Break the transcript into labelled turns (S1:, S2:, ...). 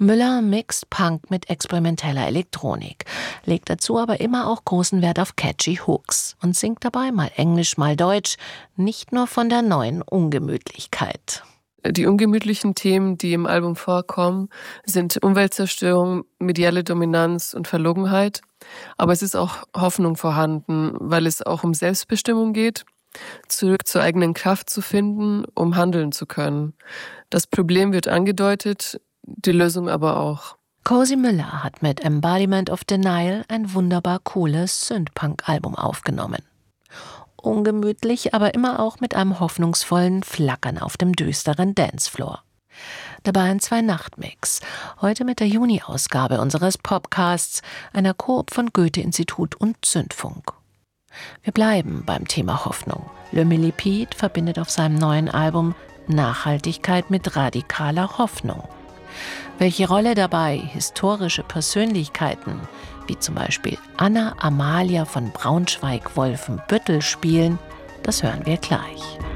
S1: Müller mixt Punk mit experimenteller Elektronik, legt dazu aber immer auch großen Wert auf catchy Hooks und singt dabei mal Englisch, mal Deutsch, nicht nur von der neuen Ungemütlichkeit.
S2: Die ungemütlichen Themen, die im Album vorkommen, sind Umweltzerstörung, mediale Dominanz und Verlogenheit. Aber es ist auch Hoffnung vorhanden, weil es auch um Selbstbestimmung geht, zurück zur eigenen Kraft zu finden, um handeln zu können. Das Problem wird angedeutet, die Lösung aber auch.
S1: Cozy Müller hat mit Embodiment of Denial ein wunderbar cooles Synthpunk-Album aufgenommen. Ungemütlich, aber immer auch mit einem hoffnungsvollen Flackern auf dem düsteren Dancefloor. Dabei ein 2-Nacht-Mix, heute mit der Juni-Ausgabe unseres Popcasts, einer Koop von Goethe-Institut und Zündfunk. Wir bleiben beim Thema Hoffnung. Le Millipede verbindet auf seinem neuen Album Nachhaltigkeit mit radikaler Hoffnung. Welche Rolle dabei historische Persönlichkeiten, wie zum Beispiel Anna Amalia von Braunschweig-Wolfenbüttel spielen, das hören wir gleich.